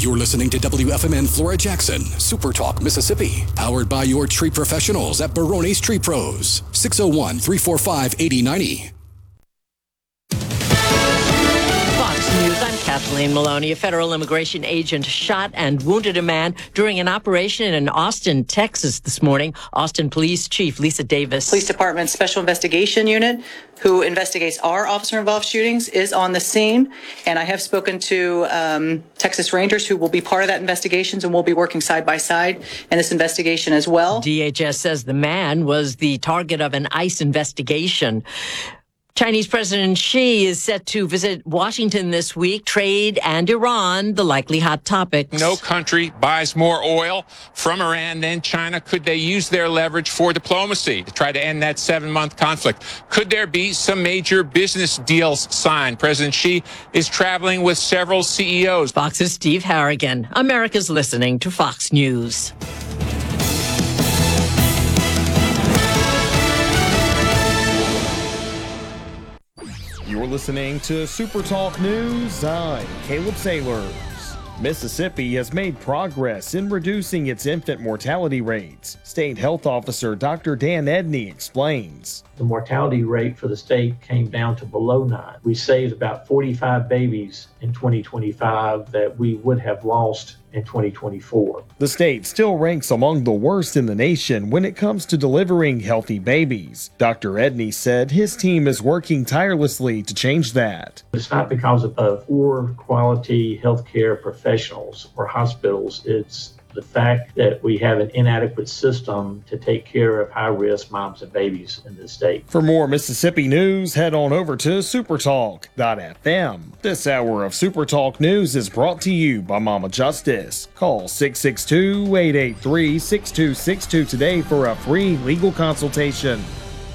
You're listening to WFMN Flora Jackson, Super Talk, Mississippi, powered by your tree professionals at Barone's Tree Pros, 601-345-8090. News. I'm Kathleen Maloney. A federal immigration agent shot and wounded a man during an operation in Austin, Texas this morning. Austin Police Chief Lisa Davis. Police Department's Special Investigation Unit, who investigates our officer-involved shootings, is on the scene. And I have spoken to Texas Rangers, who will be part of that investigation, and we'll be working side by side in this investigation as well. DHS says the man was the target of an ICE investigation. Chinese President Xi is set to visit Washington this week. Trade and Iran, the likely hot topics. No country buys more oil from Iran than China. Could they use their leverage for diplomacy to try to end that 7-month conflict? Could there be some major business deals signed? President Xi is traveling with several CEOs. Fox's Steve Harrigan. America's listening to Fox News. You're listening to Super Talk News. I'm Caleb Sailors. Mississippi has made progress in reducing its infant mortality rates. State Health Officer Dr. Dan Edney explains. The mortality rate for the state came down to below 9. We saved about 45 babies in 2025 that we would have lost in 2024. The state still ranks among the worst in the nation when it comes to delivering healthy babies. Dr. Edney said his team is working tirelessly to change that. It's not because of poor quality healthcare professionals or hospitals. It's the fact that we have an inadequate system to take care of high-risk moms and babies in this state. For more Mississippi news, head on over to supertalk.fm. This hour of Super Talk News is brought to you by Mama Justice. Call 662-883-6262 today for a free legal consultation.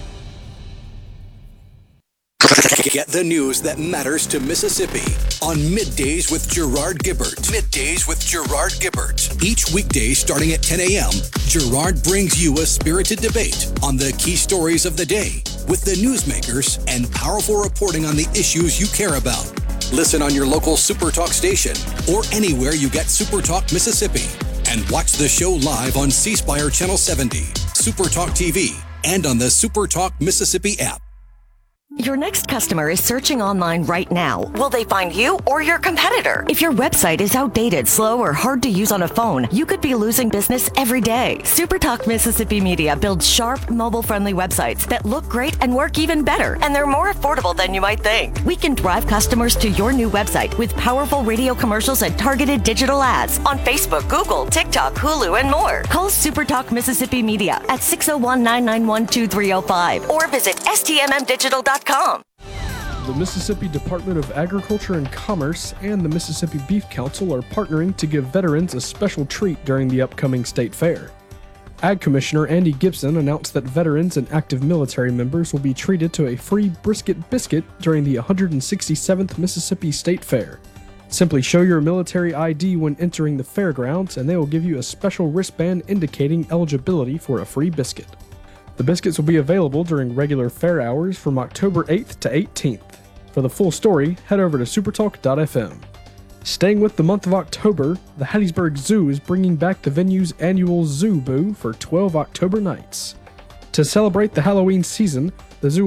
Get the news that matters to Mississippi on Middays with Gerard Gibbert. Middays with Gerard Gibbert. Each weekday starting at 10 a.m., Gerard brings you a spirited debate on the key stories of the day with the newsmakers and powerful reporting on the issues you care about. Listen on your local Super Talk station or anywhere you get Super Talk Mississippi. And watch the show live on C Spire Channel 70, Super Talk TV, and on the Super Talk Mississippi app. Your next customer is searching online right now. Will they find you or your competitor? If your website is outdated, slow, or hard to use on a phone, you could be losing business every day. SuperTalk Mississippi Media builds sharp, mobile-friendly websites that look great and work even better, and they're more affordable than you might think. We can drive customers to your new website with powerful radio commercials and targeted digital ads on Facebook, Google, TikTok, Hulu, and more. Call SuperTalk Mississippi Media at 601-991-2305 or visit stmmdigital.com. The Mississippi Department of Agriculture and Commerce and the Mississippi Beef Council are partnering to give veterans a special treat during the upcoming state fair. Ag Commissioner Andy Gibson announced that veterans and active military members will be treated to a free brisket biscuit during the 167th Mississippi State Fair. Simply show your military ID when entering the fairgrounds and they will give you a special wristband indicating eligibility for a free biscuit. The biscuits will be available during regular fair hours from October 8th to 18th. For the full story, head over to supertalk.fm. Staying with the month of October, the Hattiesburg Zoo is bringing back the venue's annual Zoo Boo for 12 October nights. To celebrate the Halloween season, the zoo